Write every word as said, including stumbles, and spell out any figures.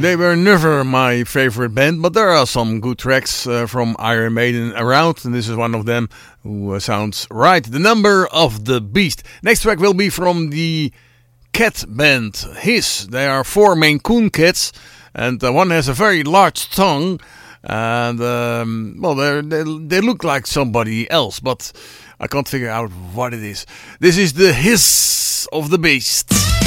They were never my favorite band, but there are some good tracks uh, from Iron Maiden around, and this is one of them who uh, sounds right. The Number of the Beast. Next track will be from the cat band Hiss. They are four Maine Coon cats, and uh, one has a very large tongue, and um, well, they they look like somebody else, but I can't figure out what it is. This is the Hiss of the Beast.